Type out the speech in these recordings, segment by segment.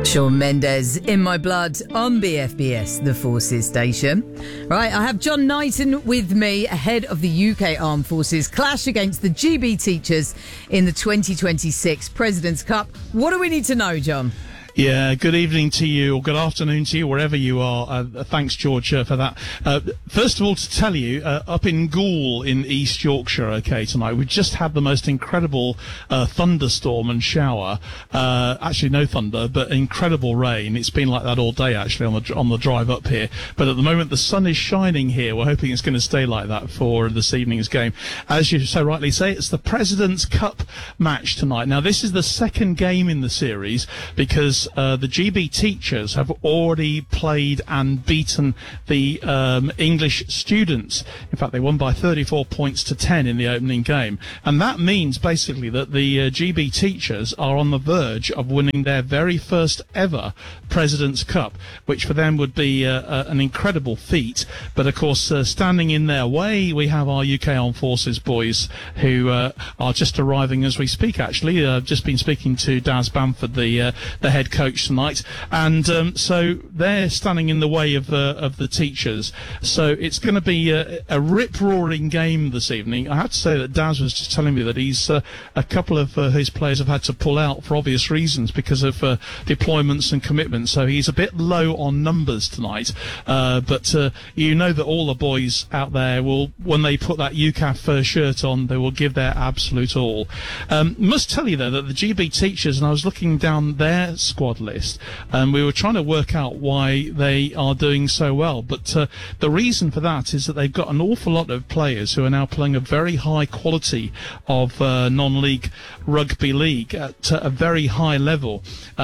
Shawn Mendes, In My Blood, on BFBS, the Forces station. Right, I have John Knighton with me ahead of the UK Armed Forces clash against the GB teachers in the 2026 President's Cup. What do we need to know, John? Yeah, good evening to you, or good afternoon to you, wherever you are. Thanks, George, for that. First of all, to tell you, up in Goole in East Yorkshire, tonight, we just had the most incredible thunderstorm and shower. Actually, no thunder, but incredible rain. It's been like that all day, actually, on the drive up here. But at the moment, the sun is shining here. We're hoping it's going to stay like that for this evening's game. As you so rightly say, it's the President's Cup match tonight. Now, this is the second game in the series because the GB teachers have already played and beaten the English students. In fact, they won by 34 points to 10 in the opening game. And that means basically that the GB teachers are on the verge of winning their very first ever President's Cup, which for them would be an incredible feat. But of course, standing in their way, we have our UK Armed Forces boys who are just arriving as we speak, actually. I've just been speaking to Daz Bamford, the head coach tonight, and so they're standing in the way of the teachers. So it's going to be a rip-roaring game this evening. I have to say that Daz was just telling me that he's a couple of his players have had to pull out for obvious reasons because of deployments and commitments. So he's a bit low on numbers tonight. But you know that all the boys out there will, when they put that UCAF shirt on, they will give their absolute all. Must tell you though that the GB teachers, and I was looking down their squad list, and we were trying to work out why they are doing so well, but the reason for that is that they've got an awful lot of players who are now playing a very high quality of non-league rugby league at a very high level.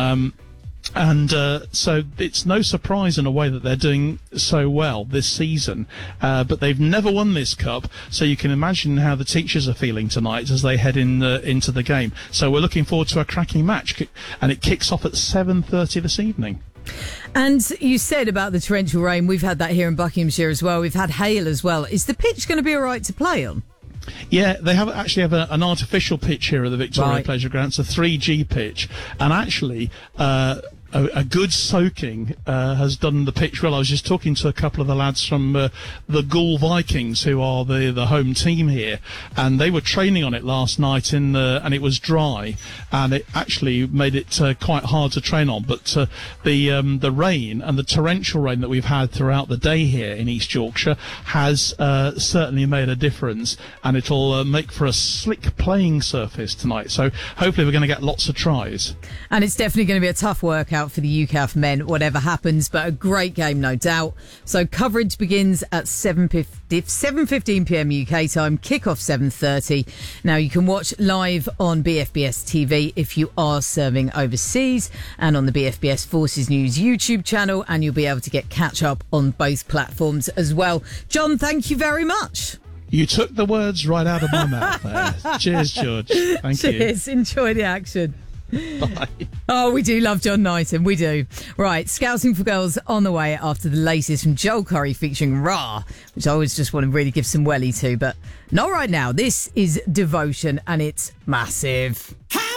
So it's no surprise in a way that they're doing so well this season, but they've never won this cup, so you can imagine how the teachers are feeling tonight as they head into the game. So we're looking forward to a cracking match, and it kicks off at 7:30 this evening. And you said about the torrential rain, we've had that here in Buckinghamshire as well. We've had hail as well. Is the pitch going to be all right to play on? Yeah, they actually have an artificial pitch here at the Victoria Pleasure Ground. It's a 3G pitch, and actually a good soaking has done the pitch well. I was just talking to a couple of the lads from the Goole Vikings, who are the home team here, and they were training on it last night and it was dry, and it actually made it quite hard to train on. But the rain and the torrential rain that we've had throughout the day here in East Yorkshire has certainly made a difference, and it'll make for a slick playing surface tonight. So hopefully we're going to get lots of tries. And it's definitely going to be a tough workout for the UCAF men, whatever happens, but a great game, no doubt. So coverage begins at 7:15 p.m. UK time, kick-off 7:30. Now, you can watch live on BFBS TV if you are serving overseas, and on the BFBS Forces News YouTube channel, and you'll be able to get catch-up on both platforms as well. John, thank you very much. You took the words right out of my mouth there. Cheers, George. Thank you. Cheers. Enjoy the action. Bye. Oh, we do love John Knighton, we do. Right, Scouting for Girls on the way after the latest from Joel Curry featuring Ra, which I always just want to really give some welly to, but not right now. This is Devotion, and it's massive.